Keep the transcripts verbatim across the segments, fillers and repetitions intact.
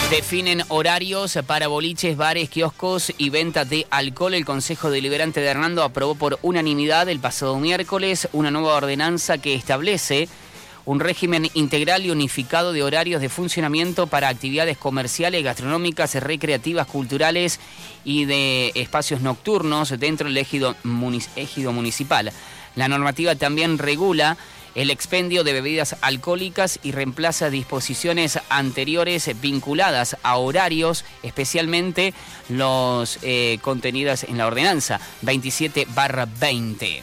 Definen horarios para boliches, bares, kioscos y venta de alcohol. El Consejo Deliberante de Hernando aprobó por unanimidad el pasado miércoles una nueva ordenanza que establece un régimen integral y unificado de horarios de funcionamiento para actividades comerciales, gastronómicas, recreativas, culturales y de espacios nocturnos dentro del ejido, munic- ejido municipal. La normativa también regula el expendio de bebidas alcohólicas y reemplaza disposiciones anteriores vinculadas a horarios, especialmente los eh, contenidas en la ordenanza veintisiete barra veinte.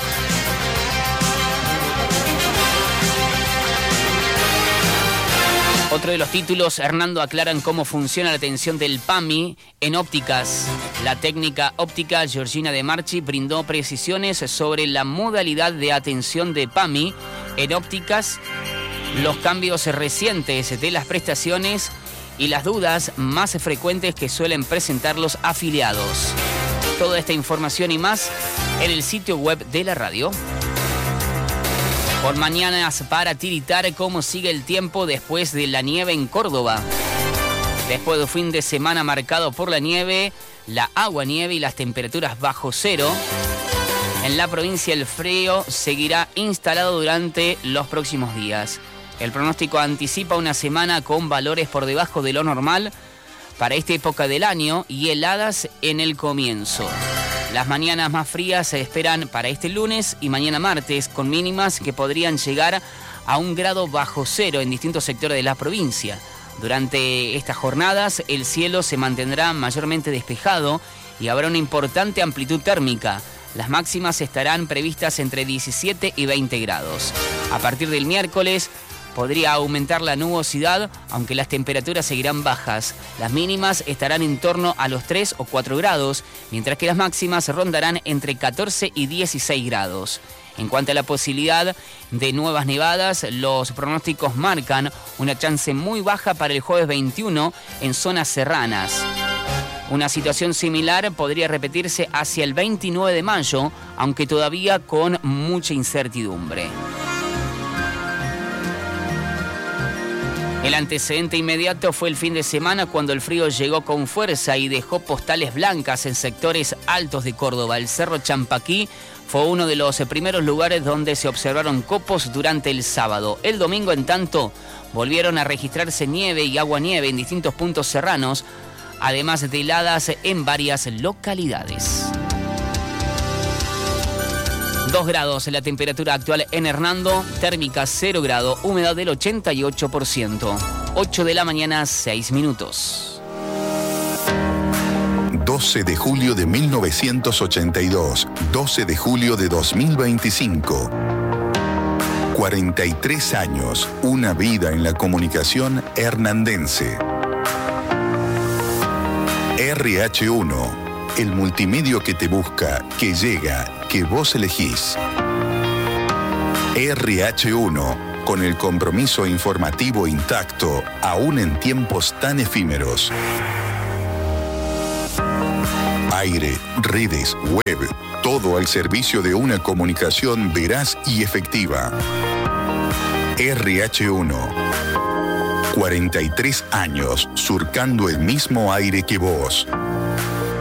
Otro de los títulos, Hernando aclaran cómo funciona la atención del P A M I en ópticas. La técnica óptica Georgina De Marchi brindó precisiones sobre la modalidad de atención de P A M I en ópticas, los cambios recientes de las prestaciones y las dudas más frecuentes que suelen presentar los afiliados. Toda esta información y más en el sitio web de la radio. Por mañanas para tiritar cómo sigue el tiempo después de la nieve en Córdoba. Después de un fin de semana marcado por la nieve, la agua-nieve y las temperaturas bajo cero, en la provincia el frío seguirá instalado durante los próximos días. El pronóstico anticipa una semana con valores por debajo de lo normal para esta época del año y heladas en el comienzo. Las mañanas más frías se esperan para este lunes y mañana martes, con mínimas que podrían llegar a un grado bajo cero en distintos sectores de la provincia. Durante estas jornadas, el cielo se mantendrá mayormente despejado y habrá una importante amplitud térmica. Las máximas estarán previstas entre diecisiete y veinte grados. A partir del miércoles podría aumentar la nubosidad, aunque las temperaturas seguirán bajas. Las mínimas estarán en torno a los tres o cuatro grados, mientras que las máximas rondarán entre catorce y dieciséis grados. En cuanto a la posibilidad de nuevas nevadas, los pronósticos marcan una chance muy baja para el jueves veintiuno en zonas serranas. Una situación similar podría repetirse hacia el veintinueve de mayo, aunque todavía con mucha incertidumbre. El antecedente inmediato fue el fin de semana cuando el frío llegó con fuerza y dejó postales blancas en sectores altos de Córdoba. El Cerro Champaquí fue uno de los primeros lugares donde se observaron copos durante el sábado. El domingo, en tanto, volvieron a registrarse nieve y agua-nieve en distintos puntos serranos, además de heladas en varias localidades. dos grados la temperatura actual en Hernando, térmica cero grado, humedad del ochenta y ocho por ciento. ocho de la mañana, seis minutos. doce de julio de mil novecientos ochenta y dos, doce de julio de dos mil veinticinco. cuarenta y tres años, una vida en la comunicación hernandense. R H uno. El multimedio que te busca, que llega, que vos elegís. R H uno, con el compromiso informativo intacto, aún en tiempos tan efímeros. Aire, redes, web, todo al servicio de una comunicación veraz y efectiva. R H uno. cuarenta y tres años surcando el mismo aire que vos.